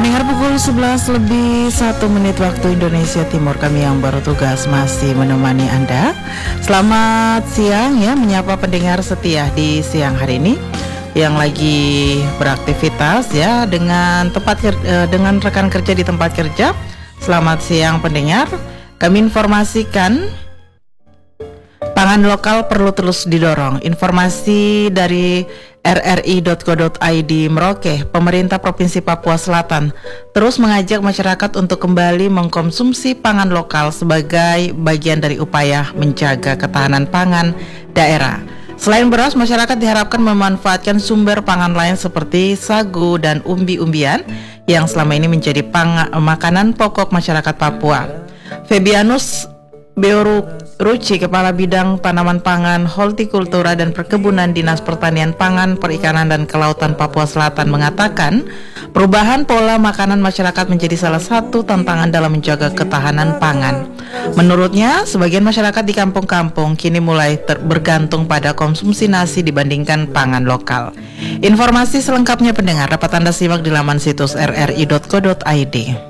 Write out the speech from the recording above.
Pendengar pukul 11 lebih 1 menit waktu Indonesia Timur, kami yang baru tugas masih menemani Anda. Selamat siang ya, menyapa pendengar setia di siang hari ini yang lagi beraktivitas ya dengan dengan rekan kerja di tempat kerja. Selamat siang pendengar. Kami informasikan pangan lokal perlu terus didorong. Informasi dari rri.co.id Merauke, pemerintah Provinsi Papua Selatan terus mengajak masyarakat untuk kembali mengkonsumsi pangan lokal sebagai bagian dari upaya menjaga ketahanan pangan daerah. Selain beras, masyarakat diharapkan memanfaatkan sumber pangan lain seperti sagu dan umbi-umbian yang selama ini menjadi makanan pokok masyarakat Papua. Febianus Beoruci, Kepala Bidang Tanaman Pangan, Hortikultura dan Perkebunan Dinas Pertanian Pangan, Perikanan dan Kelautan Papua Selatan mengatakan, perubahan pola makanan masyarakat menjadi salah satu tantangan dalam menjaga ketahanan pangan. Menurutnya, sebagian masyarakat di kampung-kampung kini mulai bergantung pada konsumsi nasi dibandingkan pangan lokal. Informasi selengkapnya pendengar dapat Anda simak di laman situs rri.co.id.